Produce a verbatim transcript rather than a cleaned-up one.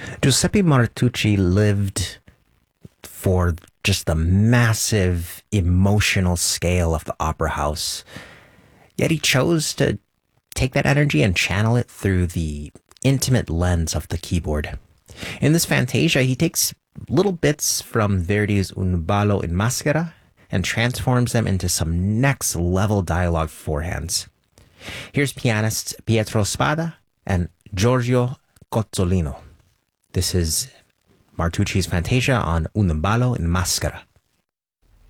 Giuseppe Martucci lived for just the massive emotional scale of the opera house. Yet he chose to take that energy and channel it through the intimate lens of the keyboard. In this Fantasia, he takes little bits from Verdi's Un ballo in maschera and transforms them into some next level dialogue forehands. Here's pianists Pietro Spada and Giorgio Cozzolino. This is Martucci's Fantasia on Un ballo in maschera.